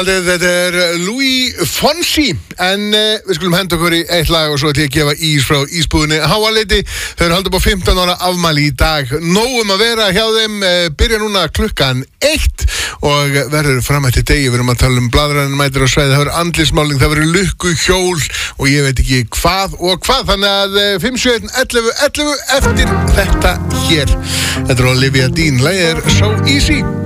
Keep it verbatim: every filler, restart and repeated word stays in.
Þetta er Louis Fonsi, en uh, við skulum henda okkur í eitt lag og svo ætlum ég að gefa ís frá ísbúðinni Háaleiti. Þau eru haldið upp á fimmtán ára afmæli í dag. Nógum að vera hjá þeim, uh, byrja núna klukkan eitt og verður fram eftir degi. Við erum að tala um blaðrann mætir á svæði, það verður andlismáling, það verður lukku hjól og ég veit ekki hvað og hvað. Þannig að uh, fimm sjö eitt ellefu ellefu eftir þetta hér. Þetta er Olivia Dean, lagið er So Easy.